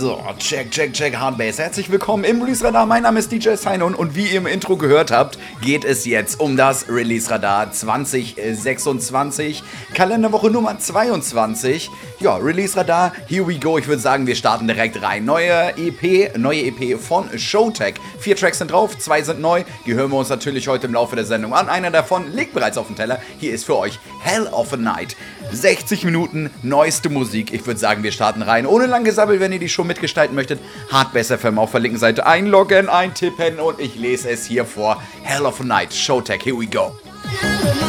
So, check, Hardbase. Herzlich willkommen im Release-Radar. Mein Name ist DJ Sainon und wie ihr im Intro gehört habt, geht es jetzt um das Release-Radar 2026, Kalenderwoche Nummer 22. Ja, Release-Radar, here we go. Ich würde sagen, wir starten direkt rein. Neue EP von Showtek. 4 Tracks sind drauf, 2 sind neu. Die hören wir uns natürlich heute im Laufe der Sendung an. Einer davon liegt bereits auf dem Teller. Hier ist für euch Hell of a Night. 60 Minuten neueste Musik. Ich würde sagen, wir starten rein. Ohne lang Gesabbel, wenn ihr die Show mitgestalten möchtet. Hardbase FM auf der linken Seite einloggen, eintippen und ich lese es hier vor. Hell of a Night, Showtek, here we go.